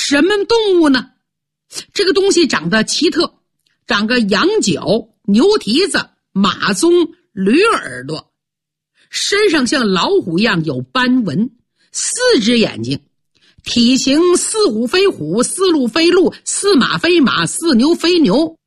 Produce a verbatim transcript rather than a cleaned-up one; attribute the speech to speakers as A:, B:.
A: 什么动物呢？这个东西长得奇特，长个羊角、牛蹄子、马鬃、驴耳朵，身上像老虎一样有斑纹，四只眼睛，体型似虎非虎，似鹿非鹿，似马非马，似牛非牛，